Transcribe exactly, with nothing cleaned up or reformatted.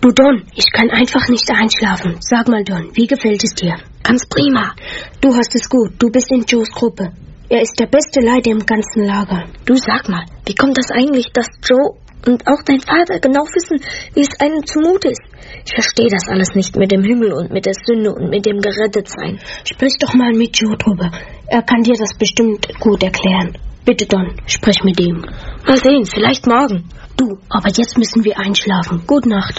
Du Don, ich kann einfach nicht einschlafen. Sag mal Don, wie gefällt es dir? Ganz prima. Du hast es gut, du bist in Joes Gruppe. Er ist der beste Leiter im ganzen Lager. Du sag mal, wie kommt das eigentlich, dass Joe und auch dein Vater genau wissen, wie es einem zumute ist? Ich verstehe das alles nicht mit dem Himmel und mit der Sünde und mit dem Gerettetsein. Sprich doch mal mit Joe drüber. Er kann dir das bestimmt gut erklären. Bitte Don, sprich mit ihm. Mal sehen, vielleicht morgen. Du, aber jetzt müssen wir einschlafen. Gute Nacht.